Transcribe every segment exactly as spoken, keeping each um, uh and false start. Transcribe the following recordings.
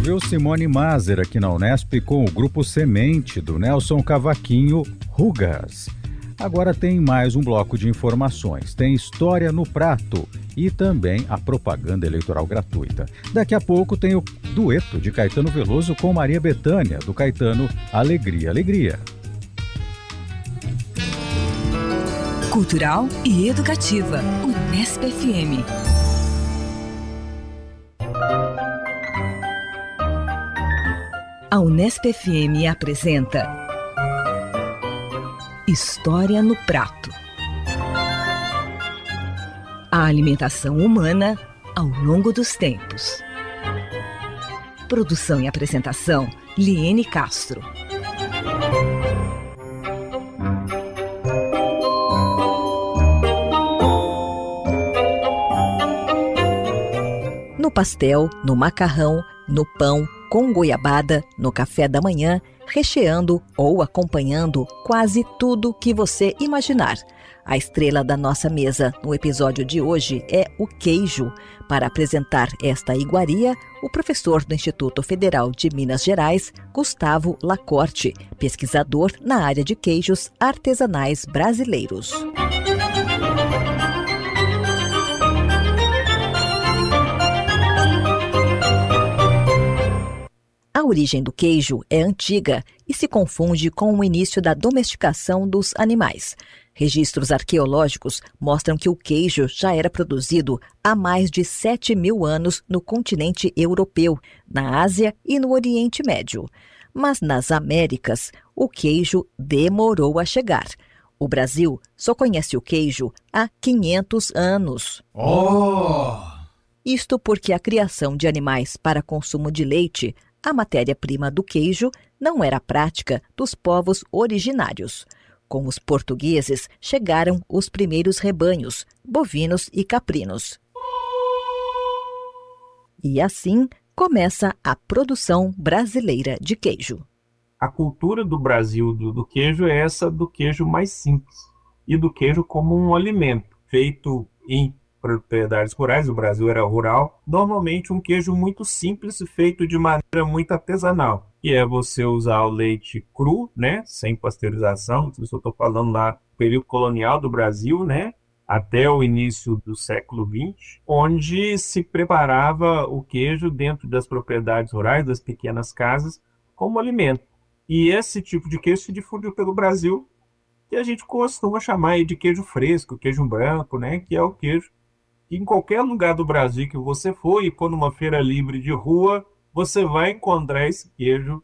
viu? Simone Maser aqui na Unesp com o grupo Semente do Nelson Cavaquinho, Rugas. Agora tem mais um bloco de informações. Tem História no Prato e também a propaganda eleitoral gratuita. Daqui a pouco tem o dueto de Caetano Veloso com Maria Bethânia, do Caetano Alegria, Alegria. Cultural e educativa. Unesp F M. A Unesp F M apresenta História no Prato. A alimentação humana ao longo dos tempos. Produção e apresentação, Liene Castro. No pastel, no macarrão, no pão, com goiabada, no café da manhã, recheando ou acompanhando quase tudo que você imaginar. A estrela da nossa mesa no episódio de hoje é o queijo. Para apresentar esta iguaria, o professor do Instituto Federal de Minas Gerais, Gustavo Lacorte, pesquisador na área de queijos artesanais brasileiros. A origem do queijo é antiga e se confunde com o início da domesticação dos animais. Registros arqueológicos mostram que o queijo já era produzido há mais de sete mil anos no continente europeu, na Ásia e no Oriente Médio. Mas nas Américas, o queijo demorou a chegar. O Brasil só conhece o queijo há quinhentos anos. Oh! Isto porque a criação de animais para consumo de leite, a matéria-prima do queijo, não era prática dos povos originários. Com os portugueses chegaram os primeiros rebanhos, bovinos e caprinos. E assim começa a produção brasileira de queijo. A cultura do Brasil do, do queijo é essa do queijo mais simples e do queijo como um alimento feito em propriedades rurais. O Brasil era rural. Normalmente um queijo muito simples, feito de maneira muito artesanal, que é você usar o leite cru, né, sem pasteurização. Isso eu estou falando lá no período colonial do Brasil, né, até o início do século vinte, onde se preparava o queijo dentro das propriedades rurais, das pequenas casas, como alimento. E esse tipo de queijo se difundiu pelo Brasil, que a gente costuma chamar de queijo fresco, queijo branco, né, que é o queijo que em qualquer lugar do Brasil que você for e for numa feira livre de rua, você vai encontrar esse queijo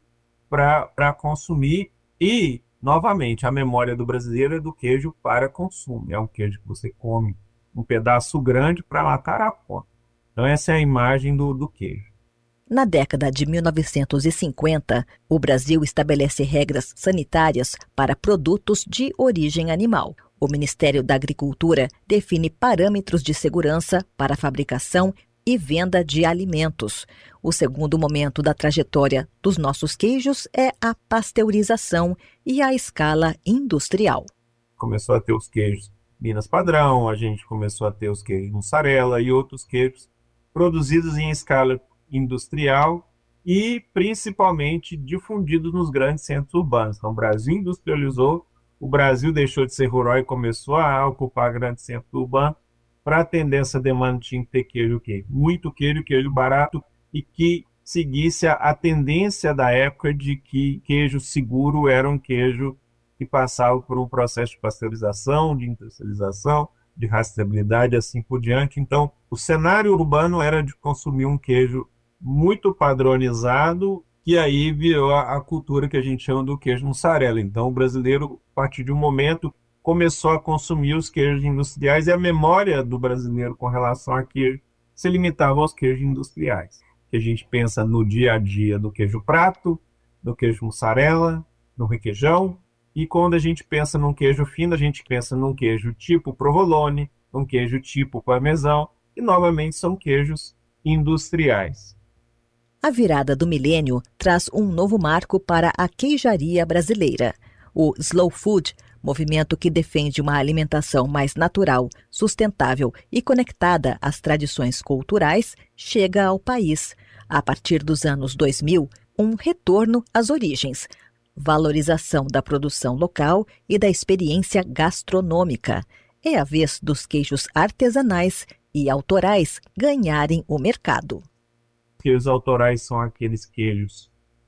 para consumir. E, novamente, a memória do brasileiro é do queijo para consumo. É um queijo que você come um pedaço grande para matar a fome. Então essa é a imagem do, do queijo. Na década de mil novecentos e cinquenta, o Brasil estabelece regras sanitárias para produtos de origem animal. O Ministério da Agricultura define parâmetros de segurança para a fabricação e venda de alimentos. O segundo momento da trajetória dos nossos queijos é a pasteurização e a escala industrial. Começou a ter os queijos Minas Padrão, a gente começou a ter os queijos mussarela e outros queijos produzidos em escala industrial e principalmente difundidos nos grandes centros urbanos. Então o Brasil industrializou, o Brasil deixou de ser rural e começou a ocupar grandes centros urbanos. Para atender essa demanda tinha que ter queijo, queijo, muito queijo, queijo barato e que seguisse a, a tendência da época de que queijo seguro era um queijo que passava por um processo de pasteurização, de industrialização, de rastreabilidade e assim por diante. Então, o cenário urbano era de consumir um queijo muito padronizado, que aí virou a, a cultura que a gente chama do queijo mussarela. Então, o brasileiro, a partir de um momento, começou a consumir os queijos industriais e a memória do brasileiro com relação a queijo se limitava aos queijos industriais. Que a gente pensa no dia a dia do queijo prato, do queijo mussarela, no requeijão, e quando a gente pensa num queijo fino, a gente pensa num queijo tipo provolone, num queijo tipo parmesão, e novamente são queijos industriais. A virada do milênio traz um novo marco para a queijaria brasileira. O Slow Food, movimento que defende uma alimentação mais natural, sustentável e conectada às tradições culturais, chega ao país. a partir dos anos dois mil, um retorno às origens, valorização da produção local e da experiência gastronômica. É a vez dos queijos artesanais e autorais ganharem o mercado. Queijos autorais são aqueles queijos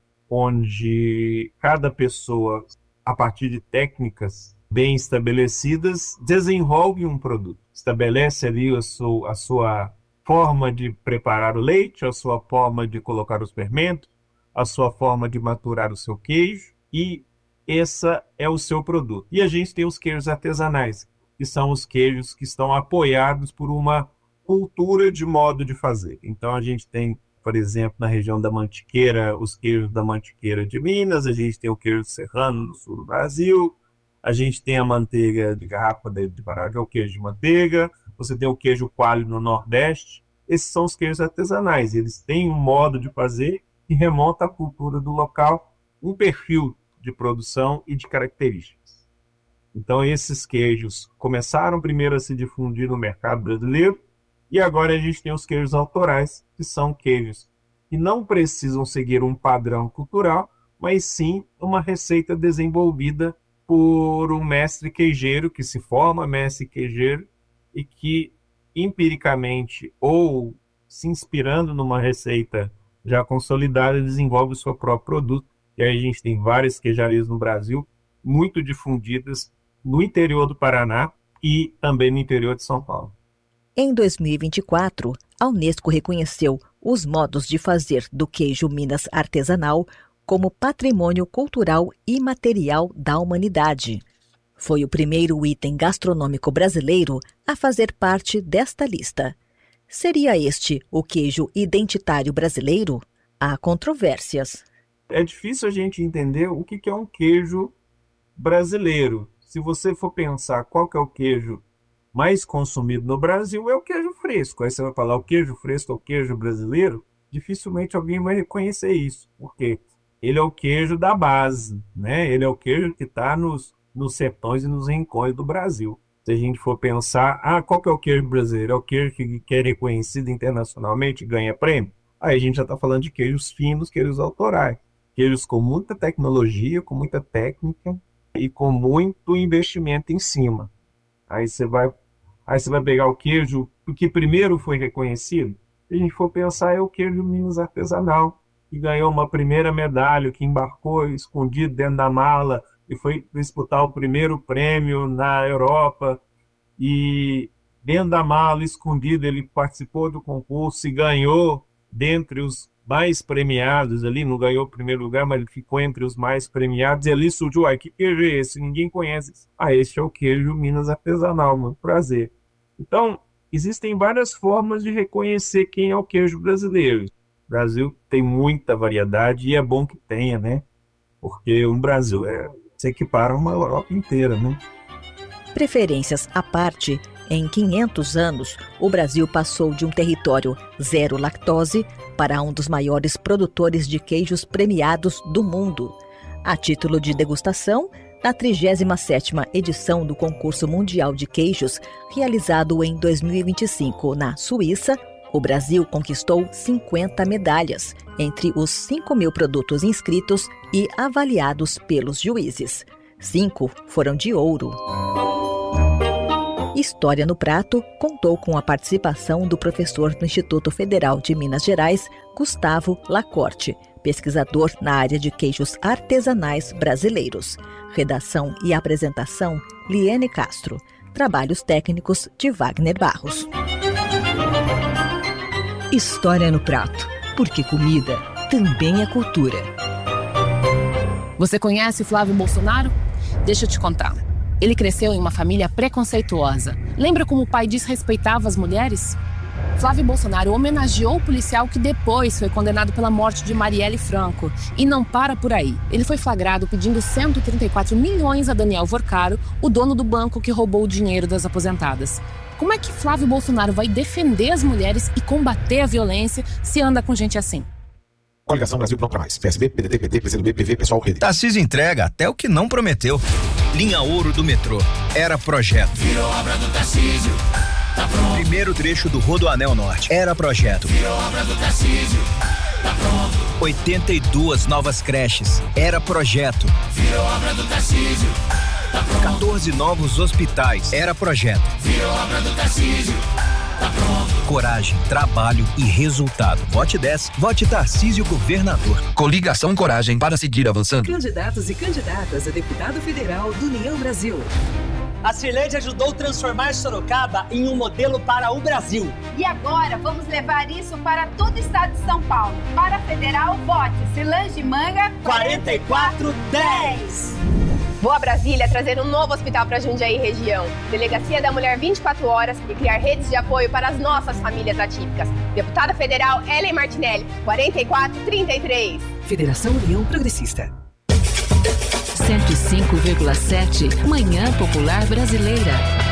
onde cada pessoa, a partir de técnicas bem estabelecidas, desenvolve um produto. Estabelece ali a sua, a sua forma de preparar o leite, a sua forma de colocar os fermentos, a sua forma de maturar o seu queijo, e esse é o seu produto. E a gente tem os queijos artesanais, que são os queijos que estão apoiados por uma cultura de modo de fazer. Então a gente tem, por exemplo, na região da Mantiqueira, os queijos da Mantiqueira de Minas, a gente tem o queijo serrano no sul do Brasil, a gente tem a manteiga de garrafa de Pará, que é o queijo de manteiga, você tem o queijo coalho no Nordeste. Esses são os queijos artesanais, eles têm um modo de fazer que remonta à cultura do local, um perfil de produção e de características. Então esses queijos começaram primeiro a se difundir no mercado brasileiro, e agora a gente tem os queijos autorais, que são queijos que não precisam seguir um padrão cultural, mas sim uma receita desenvolvida por um mestre queijeiro, que se forma mestre queijeiro e que empiricamente ou se inspirando numa receita já consolidada, desenvolve o seu próprio produto. E aí a gente tem várias queijarias no Brasil, muito difundidas no interior do Paraná e também no interior de São Paulo. Em dois mil e vinte e quatro, a Unesco reconheceu os modos de fazer do queijo Minas artesanal como patrimônio cultural imaterial da humanidade. Foi o primeiro item gastronômico brasileiro a fazer parte desta lista. Seria este o queijo identitário brasileiro? Há controvérsias. É difícil a gente entender o que é um queijo brasileiro. Se você for pensar qual que é o queijo mais consumido no Brasil, é o queijo fresco. Aí você vai falar o queijo fresco é o queijo brasileiro? Dificilmente alguém vai reconhecer isso. Por quê? Ele é o queijo da base, né? Ele é o queijo que está nos, nos sertões e nos rincões do Brasil. Se a gente for pensar, ah, qual que é o queijo brasileiro? É o queijo que, que é reconhecido internacionalmente e ganha prêmio? Aí a gente já está falando de queijos finos, queijos autorais. Queijos com muita tecnologia, com muita técnica e com muito investimento em cima. Aí você vai, aí você vai pegar o queijo que primeiro foi reconhecido. Se a gente for pensar, é o queijo Minas artesanal, que ganhou uma primeira medalha, que embarcou escondido dentro da mala e foi disputar o primeiro prêmio na Europa. E dentro da mala, escondido, ele participou do concurso e ganhou dentre os mais premiados ali, não ganhou o primeiro lugar, mas ele ficou entre os mais premiados, e ali surgiu, ah, que queijo é esse? Ninguém conhece. Ah, este é o queijo Minas artesanal, muito prazer. Então, existem várias formas de reconhecer quem é o queijo brasileiro. O Brasil tem muita variedade e é bom que tenha, né? Porque o Brasil é, se equipara a uma Europa inteira, né? Preferências à parte, em quinhentos anos, o Brasil passou de um território zero lactose para um dos maiores produtores de queijos premiados do mundo. A título de degustação, na trigésima sétima edição do Concurso Mundial de Queijos, realizado em dois mil e vinte e cinco na Suíça, o Brasil conquistou cinquenta medalhas, entre os cinco mil produtos inscritos e avaliados pelos juízes. Cinco foram de ouro. História no Prato contou com a participação do professor do Instituto Federal de Minas Gerais, Gustavo Lacorte, pesquisador na área de queijos artesanais brasileiros. Redação e apresentação, Liene Castro. Trabalhos técnicos de Wagner Barros. História no Prato, porque comida também é cultura. Você conhece Flávio Bolsonaro? Deixa eu te contar. Ele cresceu em uma família preconceituosa. Lembra como o pai desrespeitava as mulheres? Flávio Bolsonaro homenageou o policial que depois foi condenado pela morte de Marielle Franco. E não para por aí. Ele foi flagrado pedindo cento e trinta e quatro milhões a Daniel Vorcaro, o dono do banco que roubou o dinheiro das aposentadas. Como é que Flávio Bolsonaro vai defender as mulheres e combater a violência se anda com gente assim? Coligação Brasil Pronto Pra Mais. P S B, P D T, P T, P C do B, P V, Pessoal, Rede. Tarcísio entrega até o que não prometeu. Linha Ouro do metrô. Era projeto. Virou obra do Tarcísio. Tá pronto. Primeiro trecho do Rodoanel Norte. Era projeto. Virou obra do Tarcísio. Tá pronto. oitenta e duas novas creches. Era projeto. Virou obra do Tarcísio. Tá pronto. quatorze novos hospitais. Era projeto. Virou obra do Tarcísio. Tá pronto. Coragem, trabalho e resultado. Vote dez. Vote Tarcísio Governador. Coligação Coragem para seguir avançando. Candidatos e candidatas a deputado federal do União Brasil. A Cirlede ajudou a transformar Sorocaba em um modelo para o Brasil. E agora vamos levar isso para todo o estado de São Paulo. Para a federal, vote Cilange Manga quarenta e quatro dez. Vou a Brasília trazer um novo hospital para Jundiaí região. Delegacia da Mulher vinte e quatro horas e criar redes de apoio para as nossas famílias atípicas. Deputada Federal Ellen Martinelli, quarenta e quatro trinta e três. Federação União Progressista. cento e cinco vírgula sete Manhã Popular Brasileira.